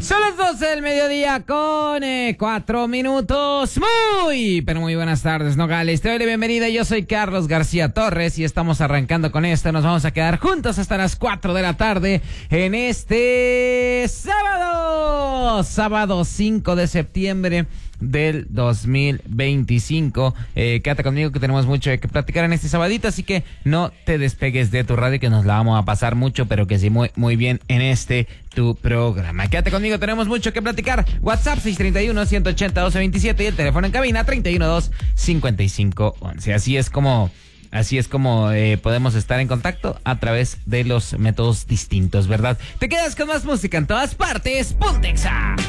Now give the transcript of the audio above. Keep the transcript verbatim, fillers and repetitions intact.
Son las doce del mediodía con eh, cuatro minutos. Muy, pero muy buenas tardes, Nogales. Te doy la bienvenida. Yo soy Carlos García Torres y estamos arrancando con esto. Nos vamos a quedar juntos hasta las cuatro de la tarde en este sábado. Sábado cinco de septiembre del dos mil veinticinco. Eh, quédate conmigo que tenemos mucho que platicar en este sabadito, así que no te despegues de tu radio que nos la vamos a pasar mucho, pero que sí muy, muy bien en este tu programa. Quédate conmigo, tenemos mucho que platicar. WhatsApp seis tres uno, uno ocho cero, uno dos dos siete y el teléfono en cabina treinta y uno dos, cincuenta y cinco once. Así es como... Así es como eh, podemos estar en contacto a través de los métodos distintos, ¿verdad? Te quedas con más música en todas partes. ¡Pontexa!